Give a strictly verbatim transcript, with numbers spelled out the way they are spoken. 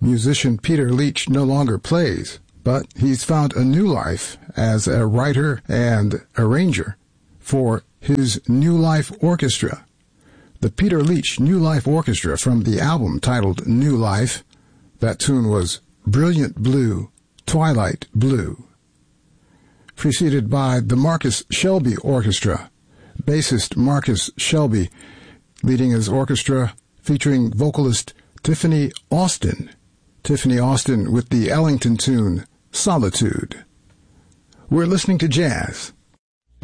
Musician Peter Leach no longer plays, but he's found a new life as a writer and arranger for his New Life Orchestra. The Peter Leach New Life Orchestra from the album titled New Life. That tune was Brilliant Blue, Twilight Blue. Preceded by the Marcus Shelby Orchestra, bassist Marcus Shelby leading his orchestra featuring vocalist Tiffany Austin. Tiffany Austin with the Ellington tune Solitude. We're listening to jazz